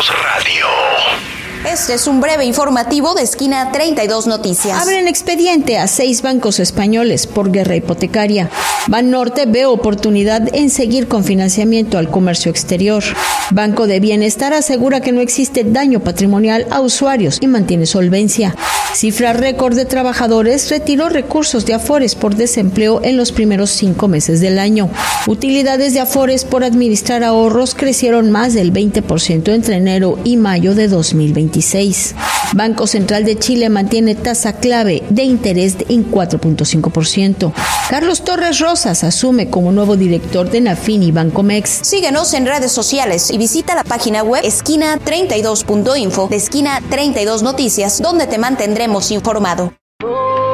Radio. Este es un breve informativo de Esquina 32 Noticias. Abren expediente a 6 bancos españoles por guerra hipotecaria. Banorte ve oportunidad en seguir con financiamiento al comercio exterior. Banco de Bienestar asegura que no existe daño patrimonial a usuarios y mantiene solvencia. Cifra récord de trabajadores retiró recursos de Afores por desempleo en los primeros 5 meses del año. Utilidades de Afores por administrar ahorros crecieron más del 20% entre enero y mayo de 2026. Banco Central de Chile mantiene tasa clave de interés en 4.5%. Carlos Torres Rosas asume como nuevo director de Nafini Bancomex. Síguenos en redes sociales y visita la página web esquina32.info de Esquina 32 Noticias, donde te mantendremos informado.